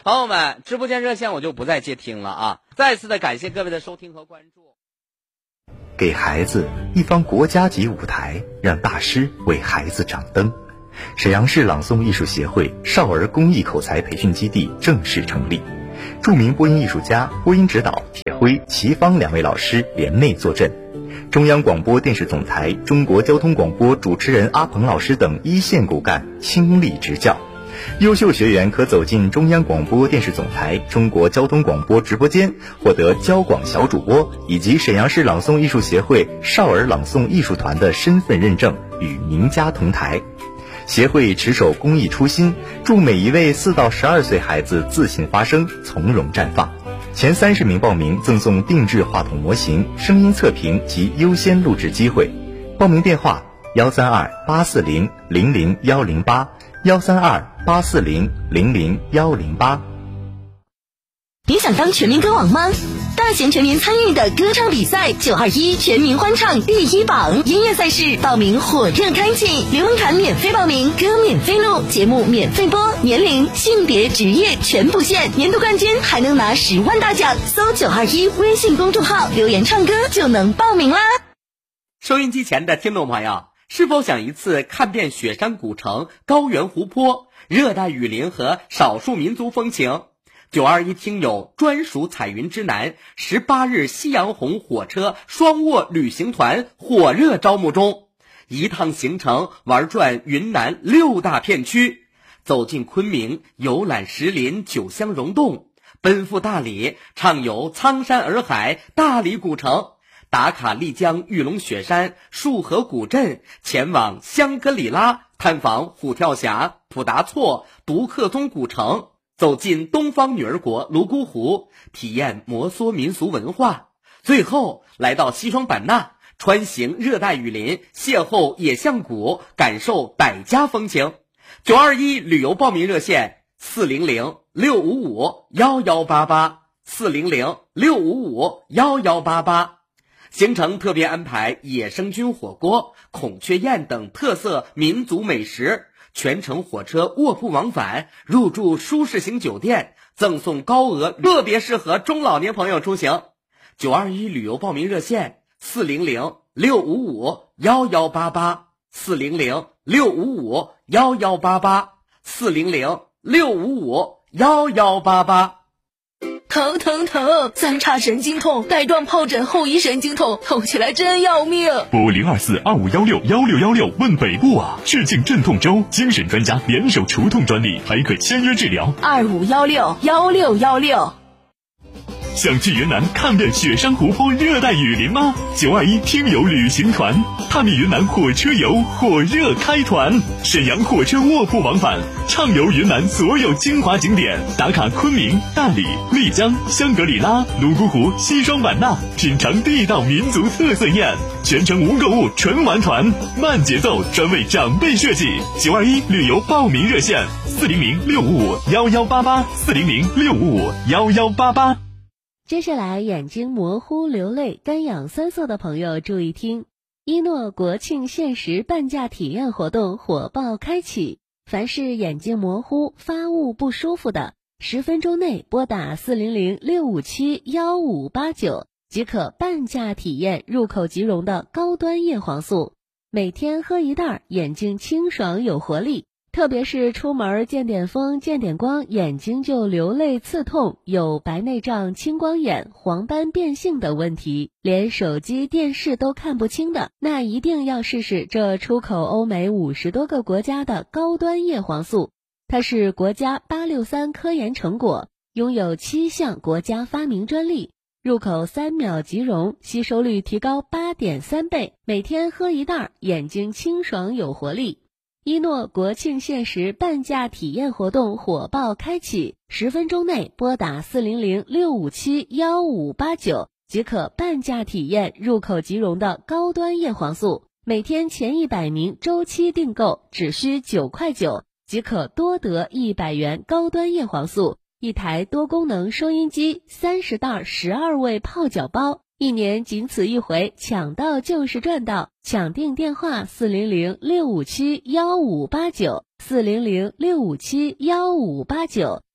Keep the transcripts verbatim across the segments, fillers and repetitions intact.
朋友们，直播间热线我就不再接听了啊！再次的感谢各位的收听和关注。 给孩子一方国家级舞台，让大师为孩子掌灯。沈阳市朗诵艺术协会少儿公益口才培训基地正式成立，著名播音艺术家、播音指导铁辉、齐芳两位老师联袂坐镇，中央广播电视总台中国交通广播主持人阿鹏老师等一线骨干倾力执教。优秀学员可走进中央广播电视总台中国交通广播直播间，获得交广小主播以及沈阳市朗诵艺术协会少儿朗诵艺术团的身份认证，与名家同台。协会持守公益初心，祝每一位四到十二岁孩子自信发声，从容绽放。前三十名报名赠送定制话筒模型、声音测评及优先录制机会。报名电话：幺三二八四零零零幺零八。幺三二八四零零零幺零八。 你想当全民歌王吗？大型全民参与的歌唱比赛九二一全民欢唱第一榜音乐赛事报名火热开启，流门槛免费报名，歌免费录，节目免费播，年龄、性别、职业全不限，年度冠军还能拿十万大奖。搜九二一微信公众号留言唱歌就能报名啦。 收音机前的听众朋友，是否想一次看遍雪山古城、高原湖泊、热带雨林和少数民族风情？九二一听友专属彩云之南十八日夕阳红火车双卧旅行团火热招募中，一趟行程玩转云南六大片区，走进昆明，游览石林九乡溶洞，奔赴大理，畅游苍山洱海、大理古城。打卡丽江玉龙雪山、束河古镇，前往香格里拉，探访虎跳峡、普达措、独克宗古城，走进东方女儿国泸沽湖，体验摩梭民俗文化。最后来到西双版纳，穿行热带雨林，邂逅野象谷，感受傣家风情。九二一旅游报名热线：四零零六五五幺幺八八，四零零六五五幺幺八八。行程特别安排野生菌火锅、孔雀宴等特色民族美食，全程火车卧铺往返，入住舒适型酒店，赠送高额，特别适合中老年朋友出行。九二一旅游报名热线：四零零六五五幺幺八八，四零零六五五幺幺八八，四零零六五五幺幺八八。 疼疼疼！三叉神经痛，带状疱疹后遗神经痛，痛起来真要命。 拨零二四二五幺六幺六幺六问北部啊！致敬镇痛周，精神专家联手除痛专利，还可签约治疗。 二五幺六幺六幺六。 想去云南看遍雪山湖泊、热带雨林吗？九二一听友旅行团探秘云南火车游火热开团，沈阳火车卧铺往返，畅游云南所有精华景点，打卡昆明、大理、丽江、香格里拉、泸沽湖、西双版纳，品尝地道民族特色宴，全程无购物纯玩团，慢节奏，专为长辈设计。九二一旅游报名热线：四零零六五五幺幺八八，四零零六五五幺幺八八。 接下来，眼睛模糊、流泪、干痒酸涩的朋友注意听，一诺国庆限时半价体验活动火爆开启，凡是眼睛模糊、发雾不舒服的，十分钟内拨打四零零六五七幺五八九即可半价体验入口即溶的高端叶黄素，每天喝一袋，眼睛清爽有活力。特别是出门见点风见点光，眼睛就流泪刺痛，有白内障、青光眼、黄斑变性等问题，连手机电视都看不清的，那一定要试试这出口欧美五十多个国家的高端叶黄素。它是国家八六三科研成果，拥有七项国家发明专利，入口三秒即溶，吸收率提高 八点三 倍，每天喝一袋，眼睛清爽有活力。一诺国庆限时半价体验活动火爆开启，十分钟内拨打四零零六五七幺五八九即可半价体验入口即溶的高端叶黄素，每天前一百名周期订购只需九块九即可多得一百元高端叶黄素，一台多功能收音机，三十袋十二味泡脚包，一年仅此一回，抢到就是赚到。抢订电话四零零六五七幺五八九，四零零六五七幺五八九，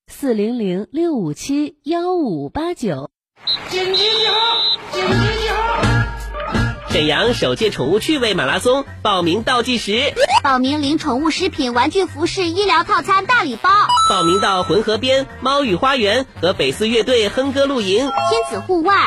四零零六五七幺五八九。 紧急集合！紧急集合！ 沈阳首届宠物趣味马拉松报名倒计时， 报名领宠物食品、玩具、服饰、医疗套餐大礼包。 报名到浑河边猫语花园和北四乐队哼歌露营， 亲子户外